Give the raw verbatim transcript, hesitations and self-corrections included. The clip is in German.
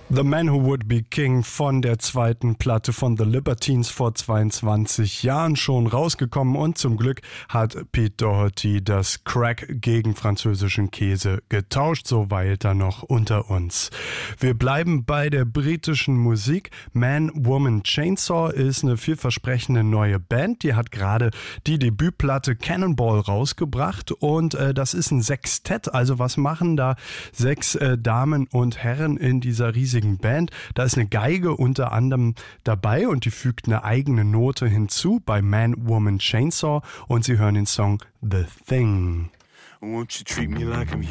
The Man Who Would Be King von der zweiten Platte von The Libertines vor zweiundzwanzig Jahren schon rausgekommen und zum Glück hat Pete Doherty das Crack gegen französischen Käse getauscht, so weilt er noch unter uns. Wir bleiben bei der britischen Musik. Man, Woman, Chainsaw ist eine vielversprechende neue Band, die hat gerade die Debütplatte Cannonball rausgebracht und äh, das ist ein Sextett, also was machen da sechs äh, Damen und Herren in dieser riesigen Band. Da ist eine Geige unter anderem dabei und die fügt eine eigene Note hinzu bei Man, Woman, Chainsaw und Sie hören den Song The Thing. Won't you treat me like I'm